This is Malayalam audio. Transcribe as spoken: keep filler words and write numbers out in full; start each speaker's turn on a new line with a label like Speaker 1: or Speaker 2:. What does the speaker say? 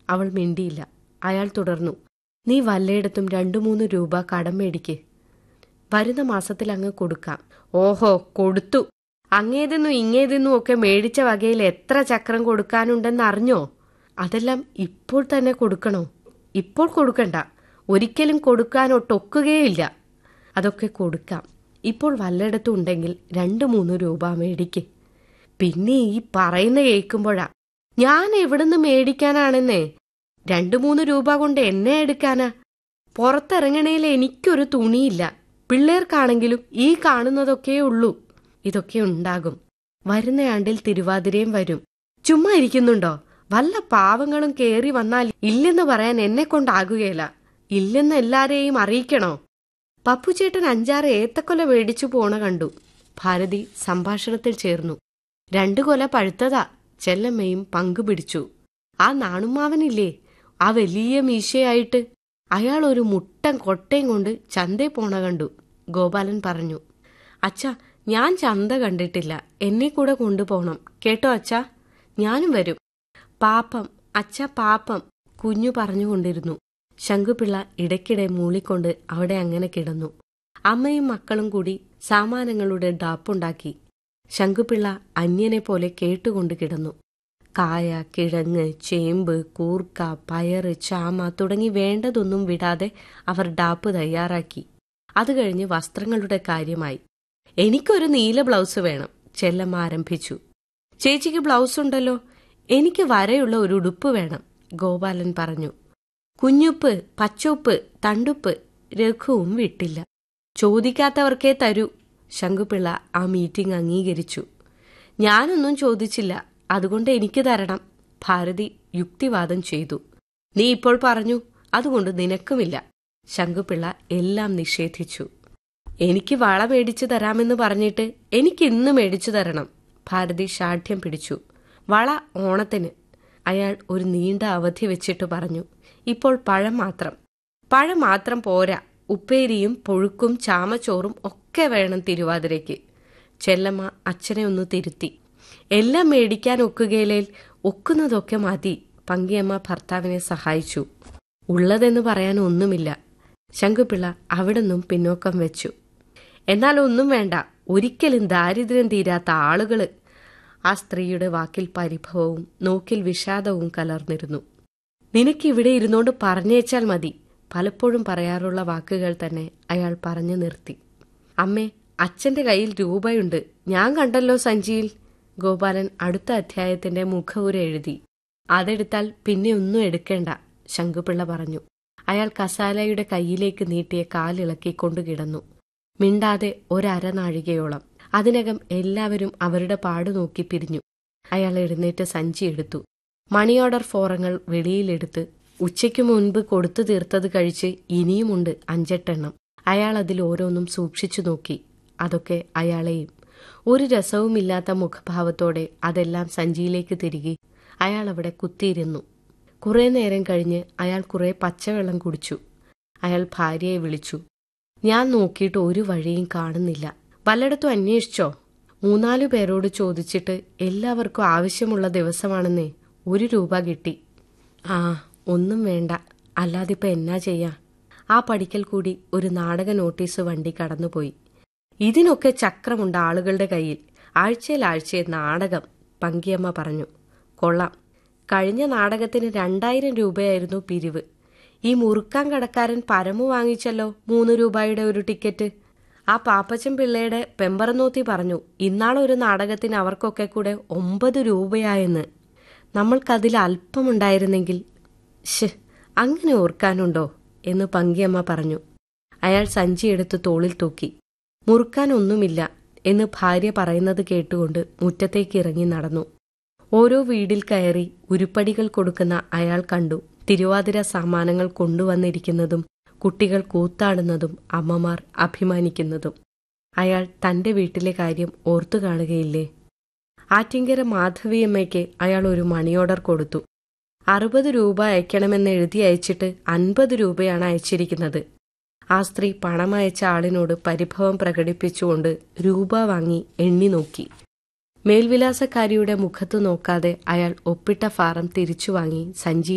Speaker 1: അവൾ മിണ്ടിയില്ല. അയാൾ തുടർന്നു, നീ വല്ലയിടത്തും രണ്ടു മൂന്ന് രൂപ കടം മേടിക്ക്. വരുന്ന മാസത്തിൽ അങ്ങ് കൊടുക്കാം. ഓഹോ, കൊടുത്തു. അങ്ങേതെന്നും ഇങ്ങേതെന്നും ഒക്കെ മേടിച്ച വകയിൽ എത്ര ചക്രം കൊടുക്കാനുണ്ടെന്ന് അറിഞ്ഞോ? അതെല്ലാം ഇപ്പോൾ തന്നെ കൊടുക്കണോ? ഇപ്പോൾ കൊടുക്കണ്ട, ഒരിക്കലും കൊടുക്കാനൊട്ടൊക്കുകയില്ല. അതൊക്കെ കൊടുക്കാം. ഇപ്പോൾ വല്ലയിടത്തും ഉണ്ടെങ്കിൽ രണ്ടു മൂന്ന് രൂപ മേടിക്ക്. പിന്നെ ഈ പറയുന്ന കേൾക്കുമ്പോഴാ, ഞാൻ എവിടുന്ന് മേടിക്കാനാണെന്നേ? രണ്ടു മൂന്ന് രൂപ കൊണ്ട് എന്നെ എടുക്കാനാ? പുറത്തിറങ്ങണേൽ എനിക്കൊരു തുണിയില്ല. പിള്ളേർക്കാണെങ്കിലും ഈ കാണുന്നതൊക്കെ ഉള്ളൂ. ഇതൊക്കെ ഉണ്ടാകും. വരുന്ന ആണ്ടിൽ തിരുവാതിരയും വരും. ചുമ്മാ ഇരിക്കുന്നുണ്ടോ? വല്ല പാവങ്ങളും കേറി വന്നാൽ ഇല്ലെന്ന് പറയാൻ എന്നെ കൊണ്ടാകുകയില്ല. ഇല്ലെന്ന് എല്ലാരെയും അറിയിക്കണോ? പപ്പുചേട്ടൻ അഞ്ചാറ് ഏത്തക്കൊല മേടിച്ചു പോണ കണ്ടു. ഭാരതി സംഭാഷണത്തിൽ ചേർന്നു. രണ്ടു കൊല പഴുത്തതാ. ചെല്ലമ്മയും പങ്കുപിടിച്ചു. ആ നാണുമാവനില്ലേ, ആ വലിയ മീശയായിട്ട്, അയാൾ ഒരു മുട്ടൻ കൊട്ടയും കൊണ്ട് ചന്തേ പോണ കണ്ടു. ഗോപാലൻ പറഞ്ഞു, അച്ഛാ, ഞാൻ ചന്ത കണ്ടിട്ടില്ല. എന്നെ കൂടെ കൊണ്ടുപോകണം കേട്ടോ അച്ഛാ. ഞാനും വരും. പാപ്പം അച്ഛാ, പാപ്പം, കുഞ്ഞു പറഞ്ഞുകൊണ്ടിരുന്നു. ശങ്കുപിള്ള ഇടയ്ക്കിടെ മൂളിക്കൊണ്ട് അവിടെ അങ്ങനെ കിടന്നു. അമ്മയും മക്കളും കൂടി സാമാനങ്ങളുടെ ഡാപ്പുണ്ടാക്കി. ശങ്കുപിള്ള അന്യനെ പോലെ കേട്ടുകൊണ്ട് കിടന്നു. കായ, കിഴങ്ങ്, ചേമ്പ്, കൂർക്ക, പയറ്, ചാമ തുടങ്ങി വേണ്ടതൊന്നും വിടാതെ അവർ ഡാപ്പ് തയ്യാറാക്കി. അത് കഴിഞ്ഞ് വസ്ത്രങ്ങളുടെ കാര്യമായി. എനിക്കൊരു നീല ബ്ലൗസ് വേണം, ചെല്ലമ്മ ആരംഭിച്ചു. ചേച്ചിക്ക് ബ്ലൗസ് ഉണ്ടല്ലോ. എനിക്ക് വരയുള്ള ഒരു ഉടുപ്പ് വേണം, ഗോപാലൻ പറഞ്ഞു. കുഞ്ഞുപ്പ്, പച്ചോപ്പ്, തണ്ടുപ്പ് രഘുവും വിട്ടില്ല. ചോദിക്കാത്തവർക്കേ തരൂ. ശങ്കുപിള്ള ആ മീറ്റിംഗ് അംഗീകരിച്ചു. ഞാനൊന്നും ചോദിച്ചില്ല, അതുകൊണ്ട് എനിക്ക് തരണം, ഭാരതി യുക്തിവാദം ചെയ്തു. നീ ഇപ്പോൾ പറഞ്ഞു, അതുകൊണ്ട് നിനക്കുമില്ല. ശങ്കുപിള്ള എല്ലാം നിഷേധിച്ചു. എനിക്ക് വള മേടിച്ചു തരാമെന്ന് പറഞ്ഞിട്ട് എനിക്ക് ഇന്ന് മേടിച്ചു തരണം, ഭാരതി ശാഠ്യം പിടിച്ചു. വള ഓണത്തിന്. അയാൾ ഒരു നീണ്ട അവധി വെച്ചിട്ട് പറഞ്ഞു, ഇപ്പോൾ പഴം മാത്രം. പഴം മാത്രം പോരാ, ഉപ്പേരിയും പുഴുക്കും ചാമച്ചോറും ഒക്കെ വേണം തിരുവാതിരയ്ക്ക്. ചെല്ലമ്മ അച്ഛനെ ഒന്ന് തിരുത്തി. എല്ലാം മേടിക്കാൻ ഒക്കുകയില്ലേൽ ഒക്കുന്നതൊക്കെ മതി, പങ്കിയമ്മ ഭർത്താവിനെ സഹായിച്ചു. ഉള്ളതെന്ന് പറയാൻ ഒന്നുമില്ല. ശങ്കുപിള്ള അവിടുന്നും പിന്നോക്കം വെച്ചു. എന്നാൽ ഒന്നും വേണ്ട, ഒരിക്കലും ദാരിദ്ര്യം തീരാത്ത ആളുകള്. ആ സ്ത്രീയുടെ വാക്കിൽ പരിഭവവും നോക്കിൽ വിഷാദവും കലർന്നിരുന്നു. നിനക്കിവിടെ ഇരുന്നോണ്ട് പറഞ്ഞേച്ചാൽ മതി, പലപ്പോഴും പറയാറുള്ള വാക്കുകൾ തന്നെ അയാൾ പറഞ്ഞു നിർത്തി. അമ്മേ, അച്ഛന്റെ കയ്യിൽ രൂപയുണ്ട്, ഞാൻ കണ്ടല്ലോ സഞ്ചിയിൽ. ഗോപാലൻ അടുത്ത അധ്യായത്തിന്റെ മുഖവുര എഴുതി. അതെടുത്താൽ പിന്നെ ഒന്നും എടുക്കേണ്ട, ശങ്കുപിള്ള പറഞ്ഞു. അയാൾ കസാലയുടെ കൈയിലേക്ക് നീട്ടിയ കാലിളക്കിക്കൊണ്ടു കിടന്നു, മിണ്ടാതെ ഒരനാഴികയോളം. അതിനകം എല്ലാവരും അവരുടെ പാടു നോക്കി പിരിഞ്ഞു. അയാൾ എഴുന്നേറ്റ് സഞ്ചി എടുത്തു. മണി ഓർഡർ ഫോറങ്ങൾ വെളിയിലെടുത്ത് ഉച്ചയ്ക്കു മുൻപ് കൊടുത്തു തീർത്തത് കഴിച്ച് ഇനിയുമുണ്ട് അഞ്ചെട്ടെണ്ണം. അയാൾ അതിൽ ഓരോന്നും സൂക്ഷിച്ചു നോക്കി. അതൊക്കെ അയാളെയും. ഒരു രസവുമില്ലാത്ത മുഖഭാവത്തോടെ അതെല്ലാം സഞ്ചിയിലേക്ക് തിരികെ അയാൾ അവിടെ കുത്തിയിരുന്നു. കുറെ നേരം കഴിഞ്ഞ് അയാൾ കുറെ പച്ചവെള്ളം കുടിച്ചു. അയാൾ ഭാര്യയെ വിളിച്ചു. ഞാൻ നോക്കിയിട്ട് ഒരു വഴിയും കാണുന്നില്ല. വല്ലയിടത്തും അന്വേഷിച്ചോ? മൂന്നാലു പേരോട് ചോദിച്ചിട്ട് എല്ലാവർക്കും ആവശ്യമുള്ള ദിവസമാണെന്നേ. ഒരു രൂപ കിട്ടി. ആ, ഒന്നും വേണ്ട, അല്ലാതിപ്പോ എന്നാ ചെയ്യാ? ആ പടിക്കൽ കൂടി ഒരു നാടക നോട്ടീസ് വണ്ടി കടന്നുപോയി. ഇതിനൊക്കെ ചക്രമുണ്ട് ആളുകളുടെ കയ്യിൽ. ആഴ്ചയിൽ ആഴ്ചയിൽ നാടകം, പങ്കിയമ്മ പറഞ്ഞു. കൊള്ളാം. കഴിഞ്ഞ നാടകത്തിന് രണ്ടായിരം രൂപയായിരുന്നു പിരിവ്. ഈ മുറുക്കാൻ കടക്കാരൻ പരമു വാങ്ങിച്ചല്ലോ മൂന്ന് രൂപയുടെ ഒരു ടിക്കറ്റ്. ആ പാപ്പച്ചൻ പിള്ളയുടെ പെമ്പറന്നോത്തി പറഞ്ഞു ഇന്നാളൊരു നാടകത്തിന് അവർക്കൊക്കെ കൂടെ ഒമ്പത് രൂപയായെന്ന്. നമ്മൾക്കതിൽ അല്പമുണ്ടായിരുന്നെങ്കിൽ. ശ്, അങ്ങനെ ഓർക്കാനുണ്ടോ എന്ന് പങ്കിയമ്മ പറഞ്ഞു. അയാൾ സഞ്ചിയെടുത്ത് തോളിൽ തൂക്കി. മുറുക്കാനൊന്നുമില്ല എന്ന് ഭാര്യ പറയുന്നത് കേട്ടുകൊണ്ട് മുറ്റത്തേക്ക് ഇറങ്ങി നടന്നു. ഓരോ വീടിൽ കയറി ഉരുപ്പടികൾ കൊടുക്കുന്ന അയാൾ കണ്ടു തിരുവാതിര സാമാനങ്ങൾ കൊണ്ടുവന്നിരിക്കുന്നതും കുട്ടികൾ കൂത്താടുന്നതും അമ്മമാർ അഭിമാനിക്കുന്നതും. അയാൾ തന്റെ വീട്ടിലെ കാര്യം ഓർത്തു കാണുകയില്ലേ? ആറ്റിങ്കര മാധവിയമ്മയ്ക്ക് അയാൾ ഒരു മണി ഓർഡർ കൊടുത്തു. അറുപത് രൂപ അയക്കണമെന്ന് എഴുതി അയച്ചിട്ട് അൻപത് രൂപയാണ് അയച്ചിരിക്കുന്നത്. ആ സ്ത്രീ പണമയച്ച ആളിനോട് പരിഭവം പ്രകടിപ്പിച്ചുകൊണ്ട് രൂപ വാങ്ങി എണ്ണി നോക്കി. മേൽവിലാസക്കാരിയുടെ മുഖത്തു നോക്കാതെ അയാൾ ഒപ്പിട്ട ഫാറം തിരിച്ചു വാങ്ങി സഞ്ചി